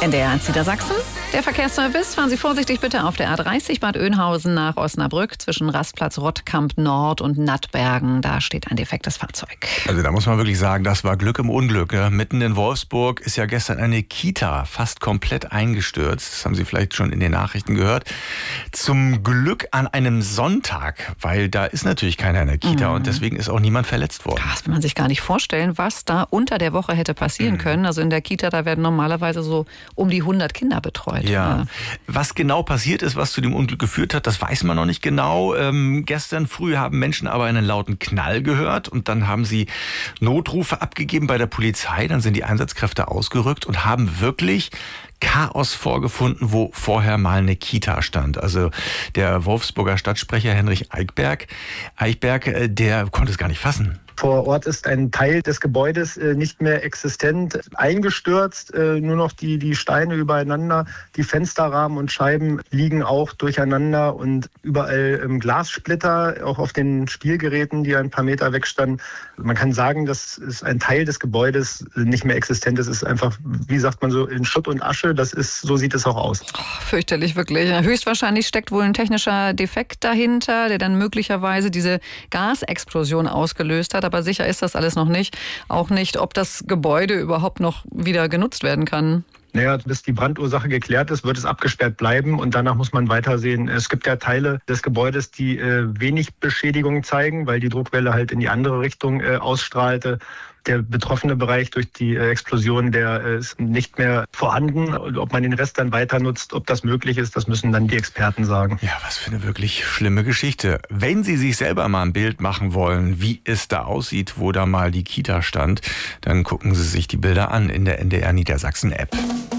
NDR 1 Niedersachsen. Der Verkehrsservice. Fahren Sie vorsichtig bitte auf der A30 Bad Oeynhausen nach Osnabrück zwischen Rastplatz Rottkamp Nord und Nattbergen. Da steht ein defektes Fahrzeug. Also da muss man wirklich sagen, das war Glück im Unglück. Ja. Mitten in Wolfsburg ist ja gestern eine Kita fast komplett eingestürzt. Das haben Sie vielleicht schon in den Nachrichten gehört. Zum Glück an einem Sonntag, weil da ist natürlich keiner in der Kita und deswegen ist auch niemand verletzt worden. Das will man sich gar nicht vorstellen, was da unter der Woche hätte passieren können. Also in der Kita, da werden normalerweise so um die 100 Kinder betreut. Ja. Was genau passiert ist, was zu dem Unglück geführt hat, das weiß man noch nicht genau. Gestern früh haben Menschen aber einen lauten Knall gehört und dann haben sie Notrufe abgegeben bei der Polizei. Dann sind die Einsatzkräfte ausgerückt und haben wirklich Chaos vorgefunden, wo vorher mal eine Kita stand. Also der Wolfsburger Stadtsprecher Henrich Eichberg, der konnte es gar nicht fassen. Vor Ort ist ein Teil des Gebäudes nicht mehr existent, eingestürzt, nur noch die Steine übereinander, die Fensterrahmen und Scheiben liegen auch durcheinander und überall Glassplitter, auch auf den Spielgeräten, die ein paar Meter weg standen. Man kann sagen, dass es ein Teil des Gebäudes nicht mehr existent ist. Es ist einfach, wie sagt man so, in Schutt und Asche. So sieht es auch aus. Fürchterlich, wirklich. Höchstwahrscheinlich steckt wohl ein technischer Defekt dahinter, der dann möglicherweise diese Gasexplosion ausgelöst hat. Aber sicher ist das alles noch nicht. Auch nicht, ob das Gebäude überhaupt noch wieder genutzt werden kann. Naja, bis die Brandursache geklärt ist, wird es abgesperrt bleiben und danach muss man weitersehen. Es gibt ja Teile des Gebäudes, die wenig Beschädigung zeigen, weil die Druckwelle halt in die andere Richtung ausstrahlte. Der betroffene Bereich durch die Explosion, der ist nicht mehr vorhanden. Ob man den Rest dann weiter nutzt, ob das möglich ist, das müssen dann die Experten sagen. Ja, was für eine wirklich schlimme Geschichte. Wenn Sie sich selber mal ein Bild machen wollen, wie es da aussieht, wo da mal die Kita stand, dann gucken Sie sich die Bilder an in der NDR Niedersachsen App.